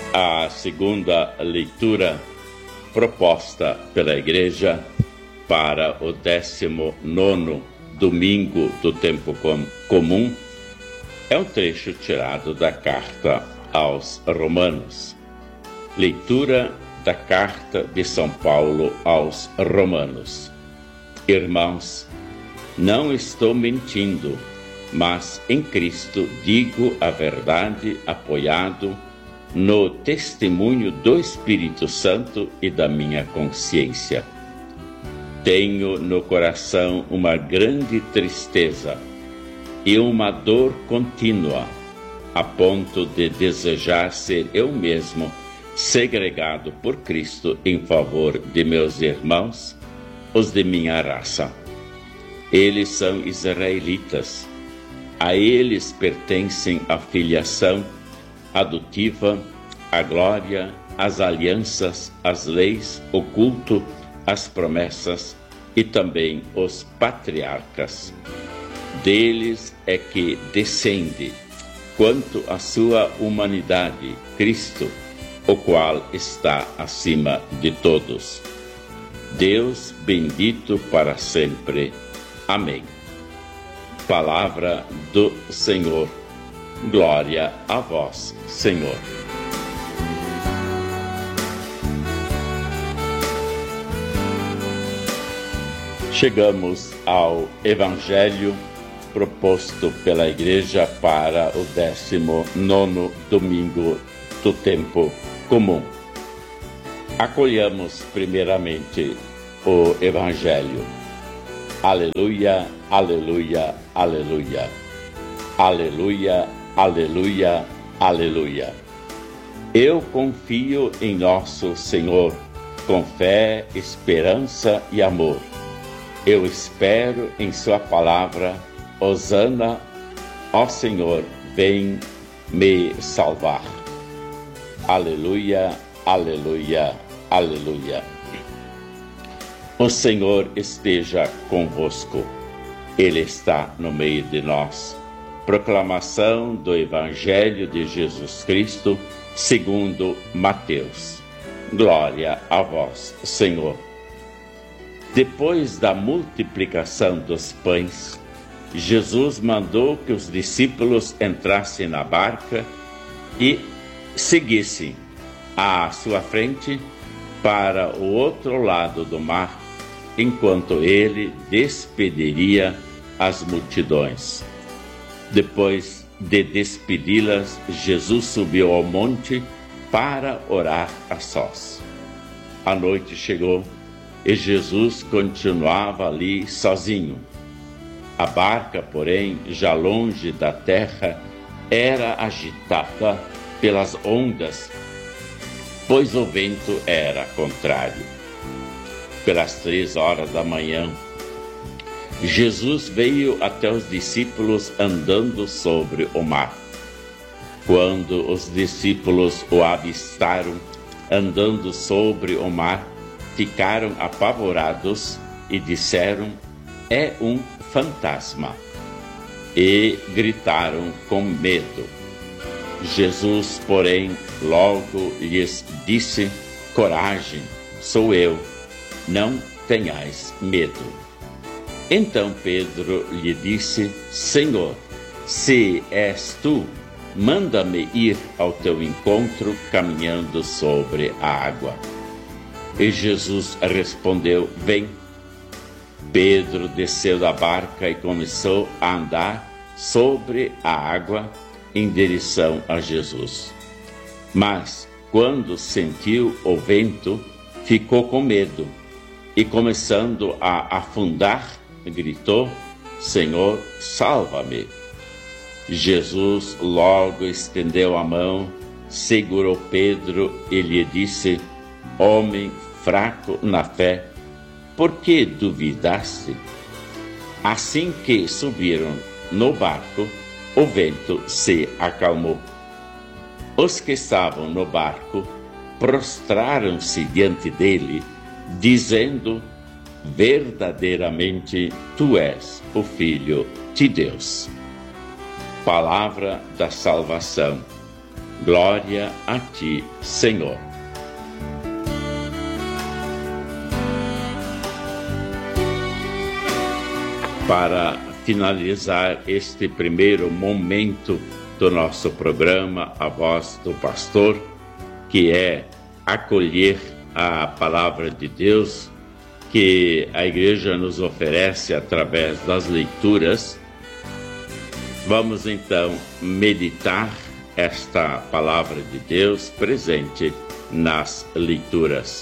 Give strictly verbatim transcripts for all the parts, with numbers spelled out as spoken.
A segunda leitura proposta pela Igreja para o décimo nono domingo do tempo comum é um trecho tirado da carta aos Romanos. Leitura da carta de São Paulo aos Romanos. Irmãos, não estou mentindo, mas em Cristo digo a verdade, apoiado no testemunho do Espírito Santo e da minha consciência. Tenho no coração uma grande tristeza e uma dor contínua, a ponto de desejar ser eu mesmo segregado por Cristo em favor de meus irmãos, os de minha raça. Eles são israelitas. A eles pertencem a filiação adotiva, a glória, as alianças, as leis, o culto, as promessas e também os patriarcas. Deles é que descende, quanto à sua humanidade, Cristo, o qual está acima de todos. Deus bendito para sempre. Amém. Palavra do Senhor. Glória a vós, Senhor. Chegamos ao Evangelho proposto pela Igreja para o décimo nono domingo do tempo comum. Acolhamos primeiramente o Evangelho. Aleluia, aleluia, aleluia. Aleluia, aleluia, aleluia. Eu confio em nosso Senhor, com fé, esperança e amor. Eu espero em sua palavra. Hosana, ó Senhor, vem me salvar. Aleluia, aleluia, aleluia. O Senhor esteja convosco. Ele está no meio de nós. Proclamação do Evangelho de Jesus Cristo, segundo Mateus. Glória a vós, Senhor. Depois da multiplicação dos pães, Jesus mandou que os discípulos entrassem na barca e seguissem à sua frente para o outro lado do mar, enquanto ele despediria as multidões. Depois de despedi-las, Jesus subiu ao monte para orar a sós. A noite chegou e Jesus continuava ali sozinho. A barca, porém, já longe da terra, era agitada pelas ondas, pois o vento era contrário. Pelas três horas da manhã, Jesus veio até os discípulos andando sobre o mar. Quando os discípulos o avistaram andando sobre o mar, ficaram apavorados e disseram: é um fantasma, e gritaram com medo. Jesus, porém, logo lhes disse: coragem, sou eu, não tenhais medo. Então Pedro lhe disse: Senhor, se és tu, manda-me ir ao teu encontro caminhando sobre a água. E Jesus respondeu: vem. Pedro desceu da barca e começou a andar sobre a água em direção a Jesus. Mas, quando sentiu o vento, ficou com medo e, começando a afundar, gritou: Senhor, salva-me. Jesus logo estendeu a mão, segurou Pedro e lhe disse: homem fraco na fé, por que duvidaste? Assim que subiram no barco, o vento se acalmou. Os que estavam no barco prostraram-se diante dele, dizendo: verdadeiramente tu és o Filho de Deus. Palavra da salvação. Glória a ti, Senhor. Para finalizar este primeiro momento do nosso programa, A Voz do Pastor, que é acolher a palavra de Deus que a igreja nos oferece através das leituras, vamos então meditar esta palavra de Deus presente nas leituras.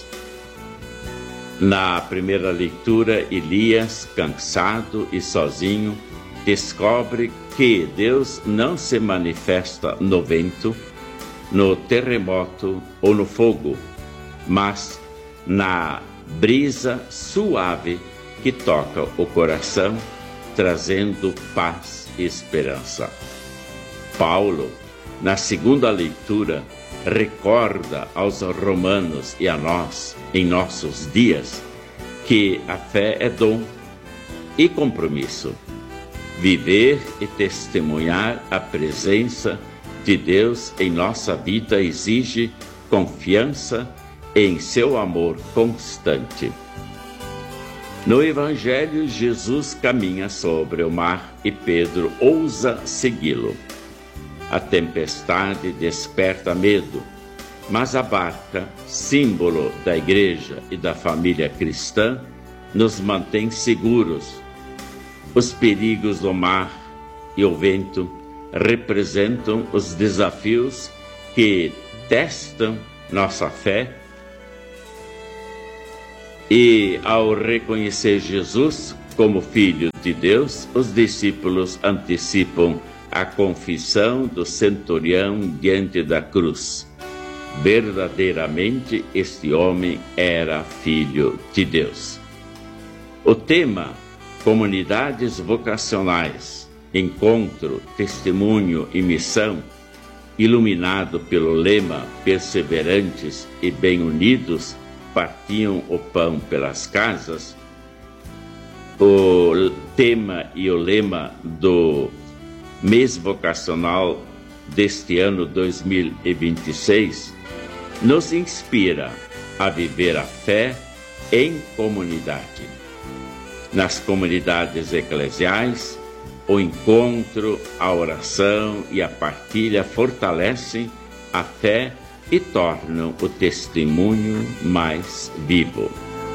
Na primeira leitura, Elias, cansado e sozinho, descobre que Deus não se manifesta no vento, no terremoto ou no fogo, mas na brisa suave que toca o coração, trazendo paz e esperança. Paulo, na segunda leitura, recorda aos romanos e a nós, em nossos dias, que a fé é dom e compromisso. Viver e testemunhar a presença de Deus em nossa vida exige confiança em seu amor constante. No Evangelho, Jesus caminha sobre o mar e Pedro ousa segui-lo. A tempestade desperta medo, mas a barca, símbolo da igreja e da família cristã, nos mantém seguros. Os perigos do mar e o vento representam os desafios que testam nossa fé. E ao reconhecer Jesus como Filho de Deus, os discípulos antecipam a confissão do centurião diante da cruz. Verdadeiramente este homem era Filho de Deus. O tema Comunidades Vocacionais, Encontro, Testemunho e Missão, iluminado pelo lema Perseverantes e Bem Unidos, partiam o pão pelas casas. O tema e o lema do mês vocacional deste ano dois mil e vinte e seis nos inspira a viver a fé em comunidade. Nas comunidades eclesiais, o encontro, a oração e a partilha fortalecem a fé e tornam o testemunho mais vivo.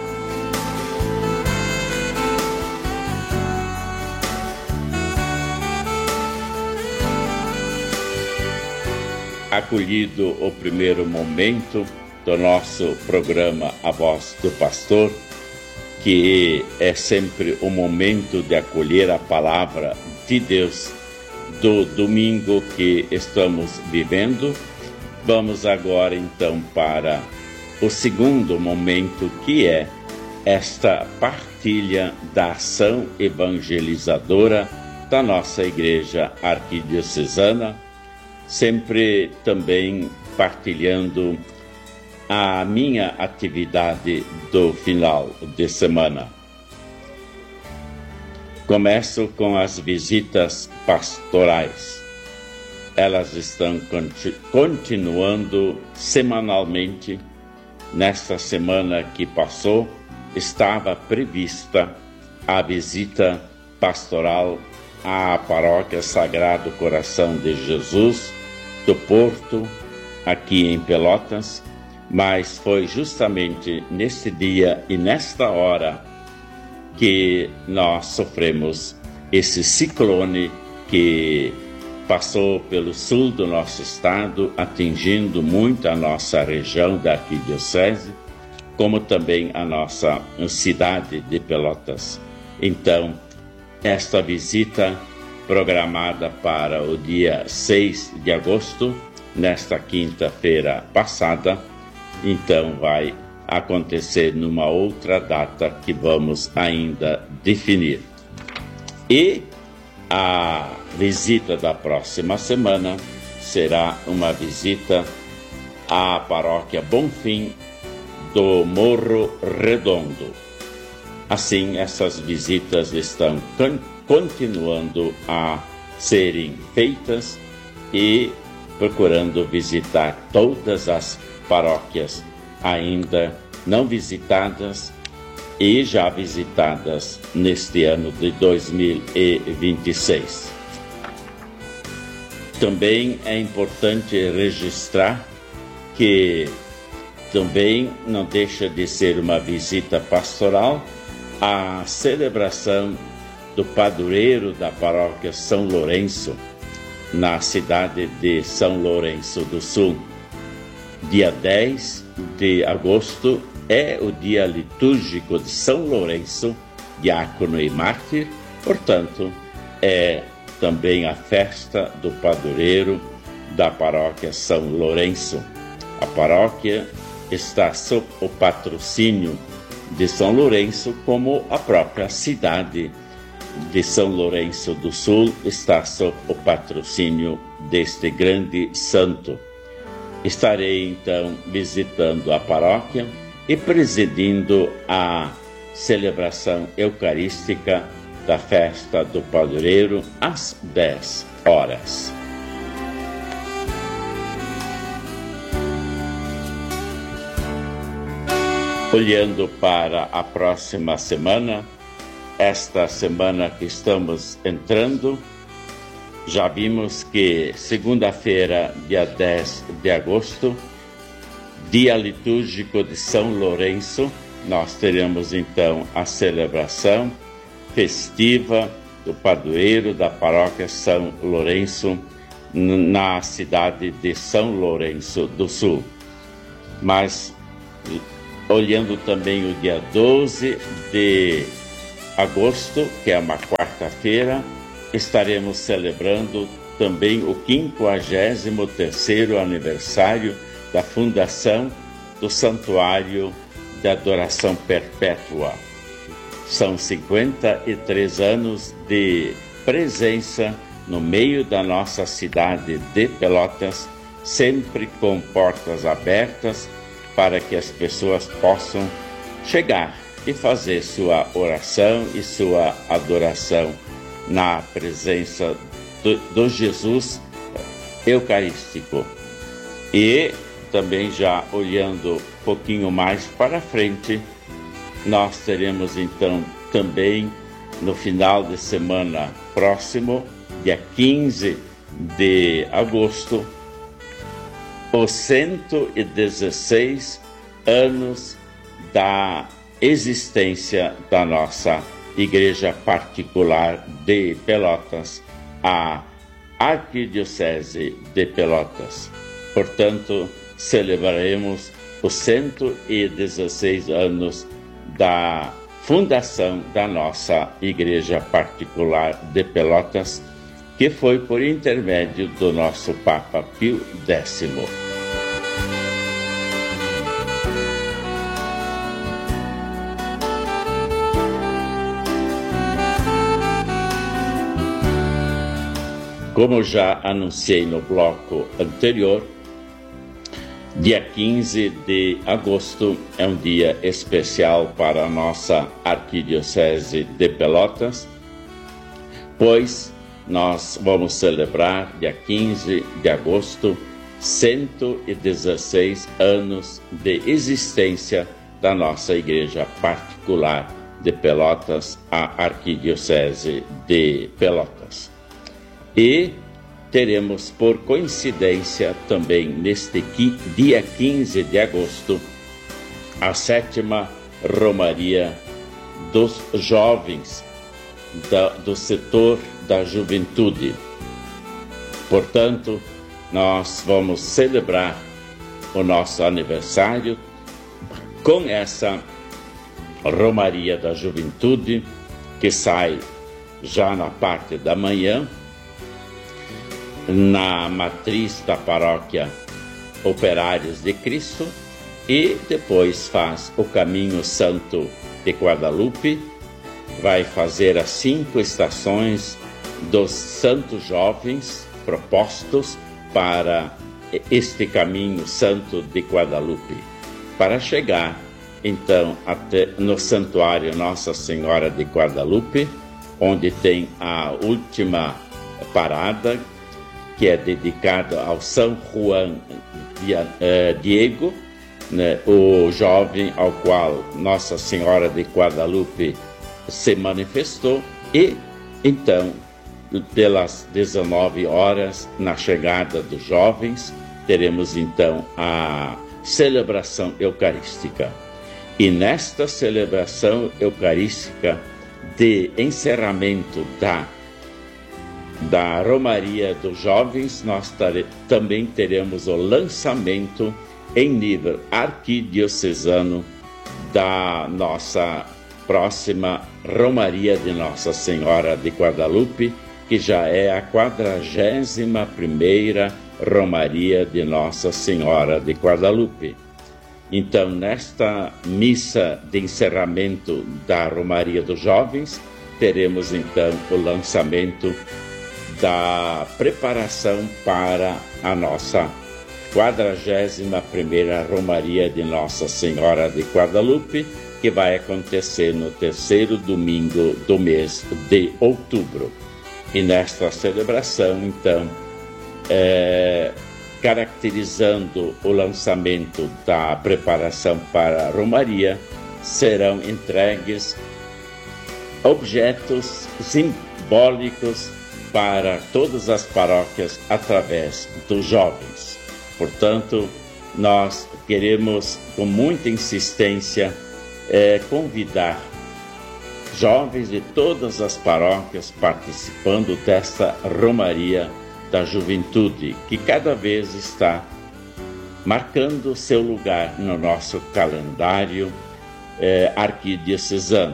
Acolhido o primeiro momento do nosso programa A Voz do Pastor, que é sempre o momento de acolher a palavra de Deus do domingo que estamos vivendo, vamos agora então para o segundo momento, que é esta partilha da ação evangelizadora da nossa Igreja Arquidiocesana, sempre também partilhando a minha atividade do final de semana. Começo com as visitas pastorais. Elas estão continu- continuando semanalmente. Nesta semana que passou, estava prevista a visita pastoral à Paróquia Sagrado Coração de Jesus do Porto, aqui em Pelotas, mas foi justamente neste dia e nesta hora que nós sofremos esse ciclone que passou pelo sul do nosso estado, atingindo muito a nossa região da arquidiocese, como também a nossa cidade de Pelotas. Então, esta visita programada para o dia seis de agosto, nesta quinta-feira passada, então vai acontecer numa outra data que vamos ainda definir. E a visita da próxima semana será uma visita à Paróquia Bonfim do Morro Redondo. Assim, essas visitas estão con- continuando a serem feitas e procurando visitar todas as paróquias ainda não visitadas e já visitadas neste ano de dois mil e vinte e seis. Também é importante registrar que também não deixa de ser uma visita pastoral a celebração do padroeiro da paróquia São Lourenço, na cidade de São Lourenço do Sul. Dia dez de agosto é o dia litúrgico de São Lourenço, diácono e mártir, portanto, é também a festa do padroeiro da paróquia São Lourenço. A paróquia está sob o patrocínio de São Lourenço, como a própria cidade de São Lourenço do Sul está sob o patrocínio deste grande santo. Estarei então visitando a paróquia e presidindo a celebração eucarística da festa do padroeiro às dez horas. Olhando para a próxima semana, esta semana que estamos entrando, já vimos que segunda-feira, dia dez de agosto, dia litúrgico de São Lourenço, nós teremos então a celebração festiva do padroeiro da paróquia São Lourenço, na cidade de São Lourenço do Sul. Mas, olhando também o dia doze de agosto, que é uma quarta-feira, estaremos celebrando também o quinquagésimo terceiro aniversário da fundação do Santuário de Adoração Perpétua. São cinquenta e três anos de presença no meio da nossa cidade de Pelotas, sempre com portas abertas para que as pessoas possam chegar e fazer sua oração e sua adoração na presença do, do Jesus Eucarístico. E também, já olhando um pouquinho mais para frente, nós teremos então também no final de semana próximo, dia quinze de agosto, os cento e dezesseis anos da existência da nossa Igreja Particular de Pelotas, a Arquidiocese de Pelotas. Portanto, celebraremos os cento e dezesseis anos da fundação da nossa Igreja Particular de Pelotas, que foi por intermédio do nosso Papa Pio décimo. Como já anunciei no bloco anterior, dia quinze de agosto é um dia especial para a nossa Arquidiocese de Pelotas, pois nós vamos celebrar, dia quinze de agosto, cento e dezesseis anos de existência da nossa Igreja Particular de Pelotas, a Arquidiocese de Pelotas. E teremos, por coincidência, também neste dia quinze de agosto, a sétima Romaria dos Jovens, da, do setor da juventude. Portanto, nós vamos celebrar o nosso aniversário com essa Romaria da Juventude, que sai já na parte da manhã, na matriz da paróquia Operários de Cristo, e depois faz o Caminho Santo de Guadalupe, vai fazer as cinco estações dos santos jovens propostos para este Caminho Santo de Guadalupe, para chegar então até no Santuário Nossa Senhora de Guadalupe, onde tem a última parada, que é dedicado ao São Juan Diego, né, o jovem ao qual Nossa Senhora de Guadalupe se manifestou. E então, pelas dezenove horas, na chegada dos jovens, teremos então a celebração eucarística. E nesta celebração eucarística de encerramento da, da Romaria dos Jovens, nós tare, também teremos o lançamento em nível arquidiocesano da nossa próxima Romaria de Nossa Senhora de Guadalupe, que já é a quadragésima primeira Romaria de Nossa Senhora de Guadalupe. Então, nesta missa de encerramento da Romaria dos Jovens, teremos então o lançamento da preparação para a nossa quadragésima primeira Romaria de Nossa Senhora de Guadalupe, que vai acontecer no terceiro domingo do mês de outubro. E nesta celebração, então, é, caracterizando o lançamento da preparação para a Romaria, serão entregues objetos simbólicos para todas as paróquias através dos jovens. Portanto, nós queremos, com muita insistência, é, convidar jovens de todas as paróquias participando desta Romaria da Juventude, que cada vez está marcando seu lugar no nosso calendário é, arquidiocesano.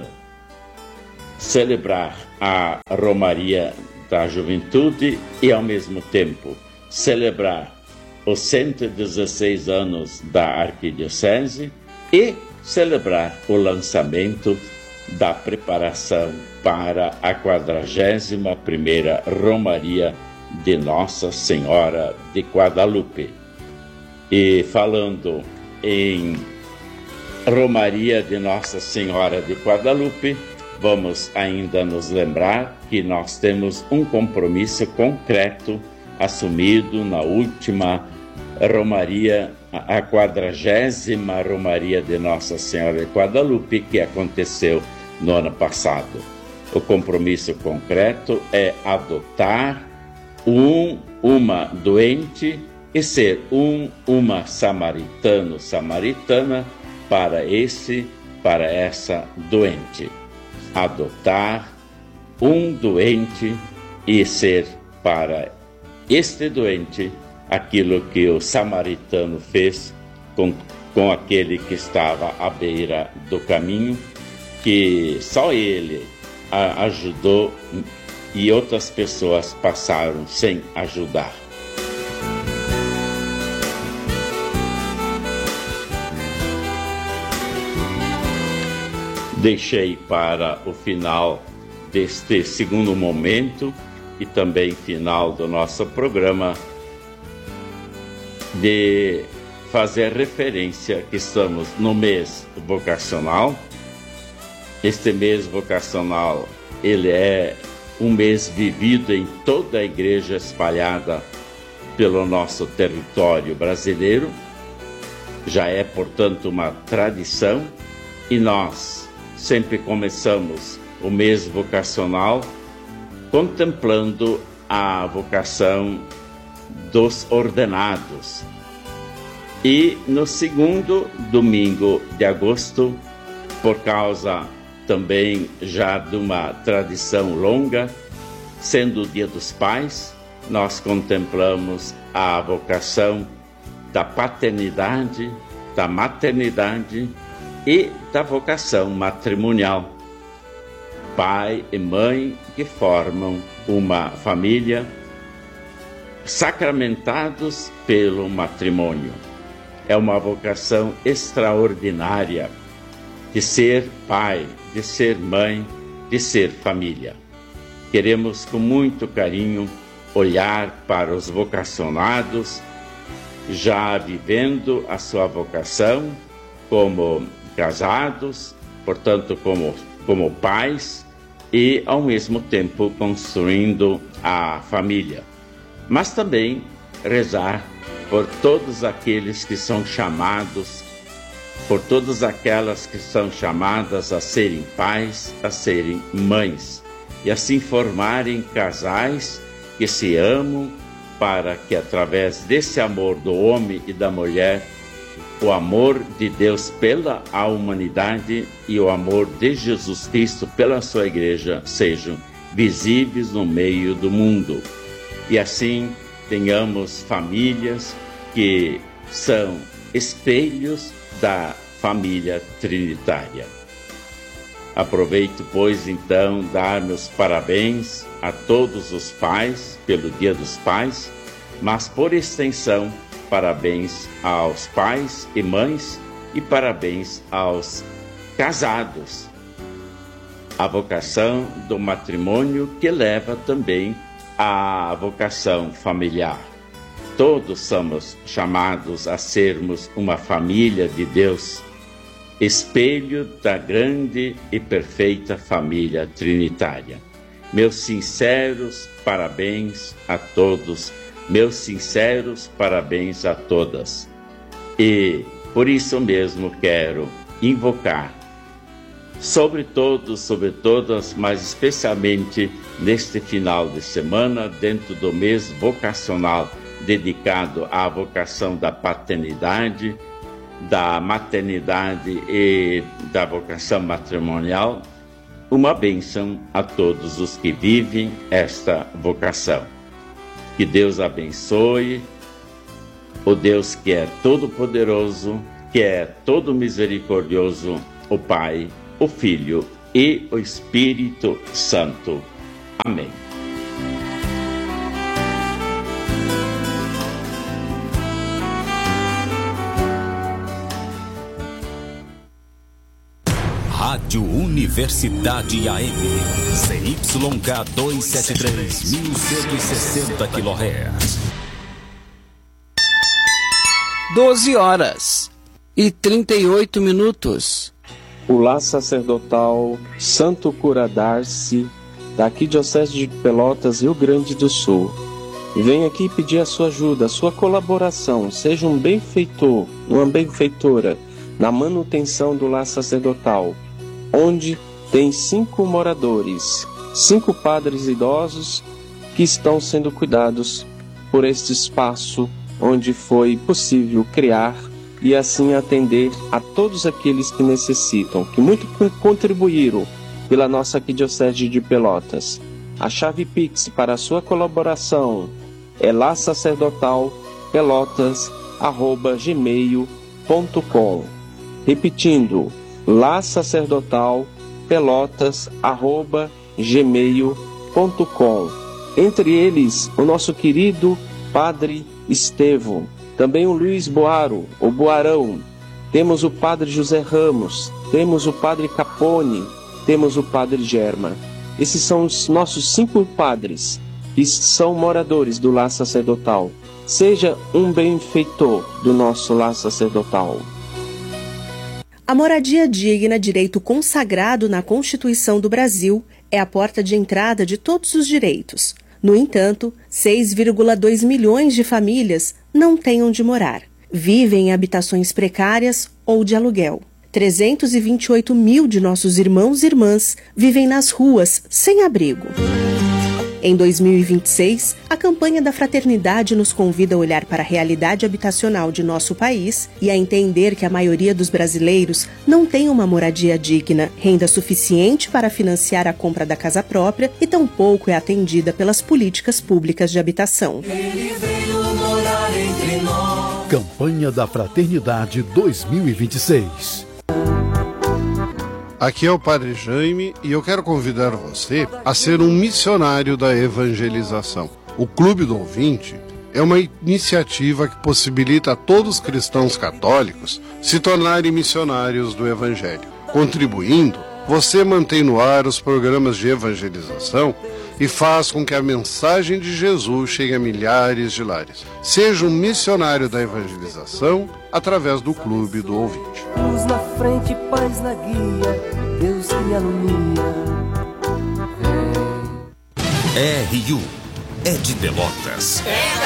Celebrar a Romaria da Juventude e, ao mesmo tempo, celebrar os cento e dezesseis anos da Arquidiocese e celebrar o lançamento da preparação para a quadragésima primeira Romaria de Nossa Senhora de Guadalupe. E falando em Romaria de Nossa Senhora de Guadalupe, vamos ainda nos lembrar que nós temos um compromisso concreto assumido na última Romaria, a quadragésima Romaria de Nossa Senhora de Guadalupe, que aconteceu no ano passado. O compromisso concreto é adotar um, uma doente e ser um, uma samaritano, samaritana para esse, para essa doente. Adotar um doente e ser para este doente aquilo que o samaritano fez com, com aquele que estava à beira do caminho, que só ele a ajudou e outras pessoas passaram sem ajudar. Deixei para o final deste segundo momento e também final do nosso programa de fazer referência que estamos no mês vocacional. Este mês vocacional, ele é um mês vivido em toda a igreja espalhada pelo nosso território brasileiro. Já é, portanto, uma tradição e nós sempre começamos o mês vocacional contemplando a vocação dos ordenados. E no segundo domingo de agosto, por causa também já de uma tradição longa, sendo o Dia dos Pais, nós contemplamos a vocação da paternidade, da maternidade e da vocação matrimonial. Pai e mãe que formam uma família, sacramentados pelo matrimônio. É uma vocação extraordinária de ser pai, de ser mãe, de ser família. Queremos com muito carinho olhar para os vocacionados, já vivendo a sua vocação como casados, portanto como, como pais, e ao mesmo tempo construindo a família. mas também rezar por todos aqueles que são chamados, por todas aquelas que são chamadas a serem pais, a serem mães, e assim formarem casais que se amam, para que através desse amor do homem e da mulher, o amor de Deus pela a humanidade e o amor de Jesus Cristo pela sua igreja sejam visíveis no meio do mundo. E assim tenhamos famílias que são espelhos da família trinitária. Aproveito, pois, então, dar meus parabéns a todos os pais pelo Dia dos Pais, mas, por extensão, parabéns aos pais e mães e parabéns aos casados. A vocação do matrimônio que leva também à vocação familiar. Todos somos chamados a sermos uma família de Deus, espelho da grande e perfeita família trinitária. Meus sinceros parabéns a todos, meus sinceros parabéns a todas. E por isso mesmo quero invocar sobre todos, sobre todas, mas especialmente neste final de semana, dentro do mês vocacional dedicado à vocação da paternidade, da maternidade e da vocação matrimonial, uma bênção a todos os que vivem esta vocação. Que Deus abençoe, o Deus que é todo-poderoso, que é todo misericordioso, o Pai, o Filho e o Espírito Santo. Amém. Rádio Universidade A M, C Y K duzentos e setenta e três, mil cento e sessenta quilohertz. doze horas e trinta e oito minutos. O lar sacerdotal Santo Cura Darcy, da Arquidiocese de Pelotas, Rio Grande do Sul. Vem aqui pedir a sua ajuda, a sua colaboração. Seja um benfeitor, uma benfeitora na manutenção do lar sacerdotal, onde tem cinco moradores, cinco padres idosos que estão sendo cuidados por este espaço onde foi possível criar e assim atender a todos aqueles que necessitam, que muito contribuíram pela nossa Arquidiocese de Pelotas. A chave Pix para a sua colaboração é larsacerdotalpelotas arroba gmail ponto com. Repetindo, larsacerdotalpelotas arroba gmail ponto com. Entre eles, o nosso querido Padre Estevão, também o Luiz Boaro, o Boarão, temos o Padre José Ramos, temos o Padre Capone, temos o Padre Germa. Esses são os nossos cinco padres que são moradores do lar sacerdotal. Seja um benfeitor do nosso lar sacerdotal. A moradia digna, direito consagrado na Constituição do Brasil, é a porta de entrada de todos os direitos. No entanto, seis vírgula dois milhões de famílias não têm onde morar. Vivem em habitações precárias ou de aluguel. trezentos e vinte e oito mil de nossos irmãos e irmãs vivem nas ruas, sem abrigo. Em dois mil e vinte e seis, a campanha da Fraternidade nos convida a olhar para a realidade habitacional de nosso país e a entender que a maioria dos brasileiros não tem uma moradia digna, renda suficiente para financiar a compra da casa própria e tampouco é atendida pelas políticas públicas de habitação. Ele veio morar entre nós. Campanha da Fraternidade dois mil e vinte e seis. Aqui é o Padre Jaime e eu quero convidar você a ser um missionário da evangelização. O Clube do Ouvinte é uma iniciativa que possibilita a todos os cristãos católicos se tornarem missionários do Evangelho. Contribuindo, você mantém no ar os programas de evangelização e faz com que a mensagem de Jesus chegue a milhares de lares. Seja um missionário da evangelização através do Clube do Ouvinte. Luz na frente, paz na guia, Deus que me alumia. R U é de Pelotas. É